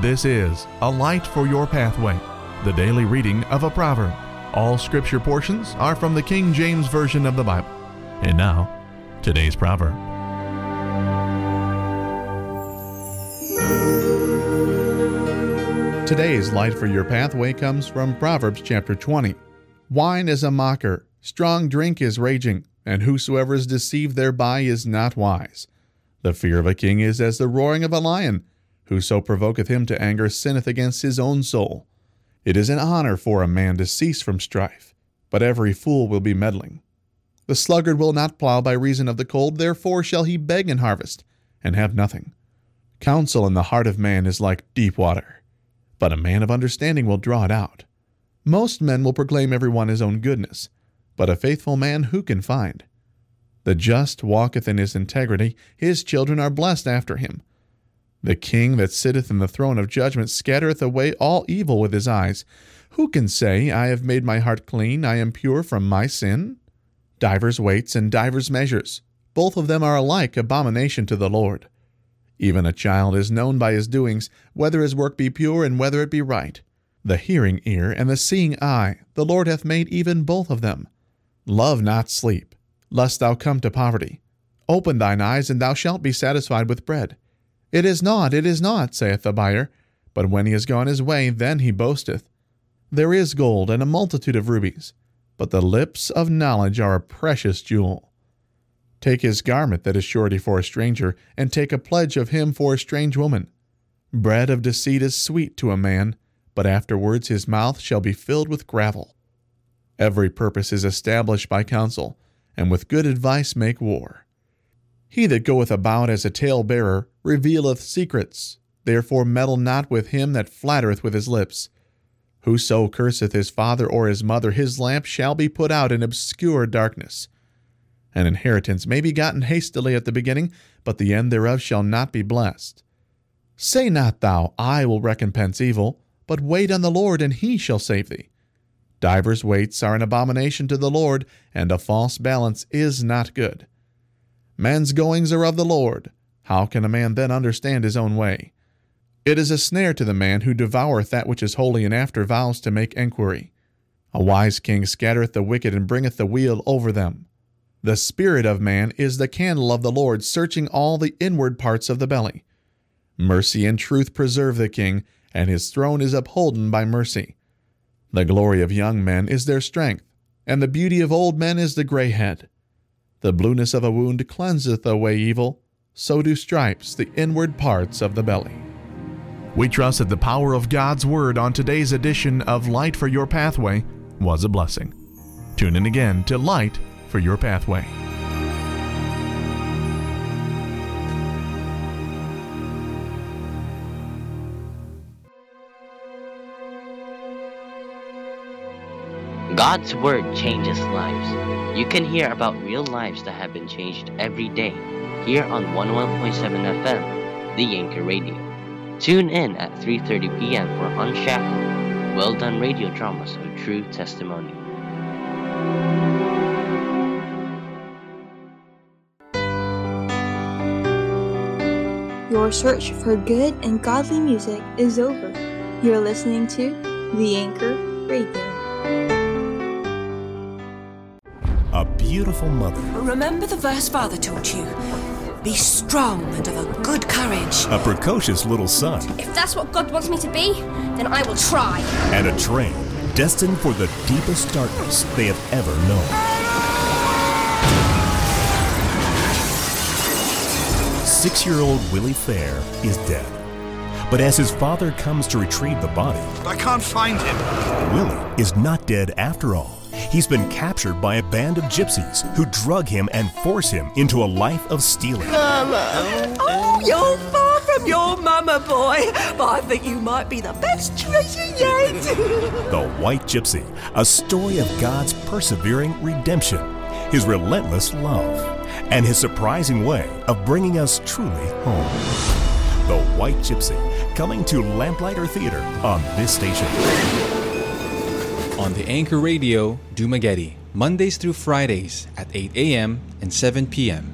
This is A Light for Your Pathway, the daily reading of a proverb. All scripture portions are from the King James Version of the Bible. And now, today's proverb. Today's Light for Your Pathway comes from Proverbs chapter 20. Wine is a mocker, strong drink is raging, and whosoever is deceived thereby is not wise. The fear of a king is as the roaring of a lion. Whoso provoketh him to anger sinneth against his own soul. It is an honor for a man to cease from strife, but every fool will be meddling. The sluggard will not plow by reason of the cold, therefore shall he beg in harvest, and have nothing. Counsel in the heart of man is like deep water, but a man of understanding will draw it out. Most men will proclaim every one his own goodness, but a faithful man who can find? The just walketh in his integrity, his children are blessed after him. The king that sitteth in the throne of judgment scattereth away all evil with his eyes. Who can say, I have made my heart clean, I am pure from my sin? Divers weights and divers measures, both of them are alike abomination to the Lord. Even a child is known by his doings, whether his work be pure and whether it be right. The hearing ear and the seeing eye, the Lord hath made even both of them. Love not sleep, lest thou come to poverty. Open thine eyes, and thou shalt be satisfied with bread. It is not, saith the buyer, but when he is gone his way, then he boasteth. There is gold and a multitude of rubies, but the lips of knowledge are a precious jewel. Take his garment that is surety for a stranger, and take a pledge of him for a strange woman. Bread of deceit is sweet to a man, but afterwards his mouth shall be filled with gravel. Every purpose is established by counsel, and with good advice make war. He that goeth about as a talebearer revealeth secrets. Therefore meddle not with him that flattereth with his lips. Whoso curseth his father or his mother, his lamp shall be put out in obscure darkness. An inheritance may be gotten hastily at the beginning, but the end thereof shall not be blessed. Say not thou, I will recompense evil, but wait on the Lord, and he shall save thee. Divers weights are an abomination to the Lord, and a false balance is not good. Man's goings are of the Lord. How can a man then understand his own way? It is a snare to the man who devoureth that which is holy, and after vows to make enquiry. A wise king scattereth the wicked, and bringeth the weal over them. The spirit of man is the candle of the Lord, searching all the inward parts of the belly. Mercy and truth preserve the king, and his throne is upholden by mercy. The glory of young men is their strength, and the beauty of old men is the gray head. The blueness of a wound cleanseth away evil, so do stripes the inward parts of the belly. We trust that the power of God's Word on today's edition of Light for Your Pathway was a blessing. Tune in again to Light for Your Pathway. God's Word changes lives. You can hear about real lives that have been changed every day here on 101.7 FM, the Anchor Radio. Tune in at 3:30 p.m. for Unshackled, well-done radio dramas of true testimony. Your search for good and godly music is over. You're listening to the Anchor Radio. A beautiful mother. Remember the verse Father taught you. Be strong and of a good courage. A precocious little son. If that's what God wants me to be, then I will try. And a train destined for the deepest darkness they have ever known. 6-year-old Willie Fair is dead. But as his father comes to retrieve the body, I can't find him. Willie is not dead after all. He's been captured by a band of gypsies who drug him and force him into a life of stealing. Mama! Oh, you're far from your mama, boy. But I think you might be the best treasure yet. The White Gypsy, a story of God's persevering redemption, His relentless love, and His surprising way of bringing us truly home. The White Gypsy, coming to Lamplighter Theater on this station. On the Anchor Radio, Dumaguete, Mondays through Fridays at 8 a.m. and 7 p.m.